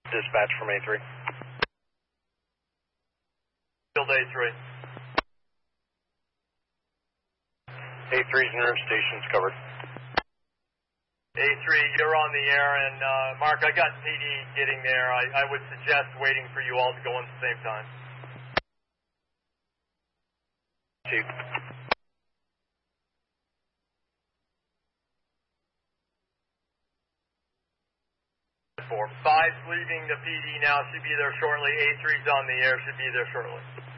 Dispatch from A3. Field A3. A3's nearest station's covered. A3, you're on the air, and Mark, I got PD getting there. I would suggest waiting for you all to go in at the same time. Chief. 5's leaving the PD now, should be there shortly. A3's on the air, should be there shortly.